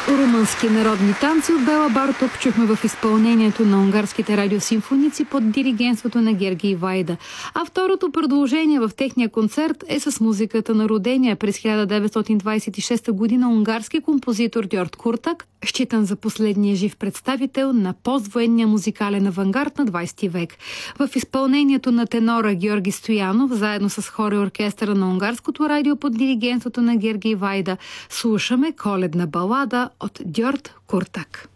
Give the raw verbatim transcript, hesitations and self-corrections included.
Румънски народни танци от Бела Барток чухме в изпълнението на унгарските радиосимфоници под диригентството на Гергий Вайда. А второто продължение в техния концерт е с музиката на родения през хиляда деветстотин двадесет и шеста година унгарски композитор Гьорд Куртак, считан за последния жив представител на поствоенния музикален авангард на двадесети век. В изпълнението на тенора Георги Стоянов, заедно с хор и оркестъра на унгарското радио под диригентството на Гергий Вайда, слушаме коледна балада от Гьорд Куртак.